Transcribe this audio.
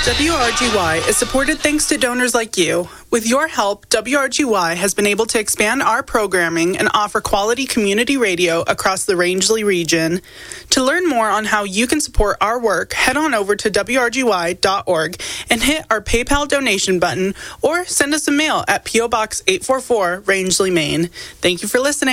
WRGY is supported thanks to donors like you. With your help, WRGY has been able to expand our programming and offer quality community radio across the Rangeley region. To learn more on how you can support our work, head on over to WRGY.org and hit our PayPal donation button or send us a mail at P.O. Box 844, Rangeley, Maine. Thank you for listening.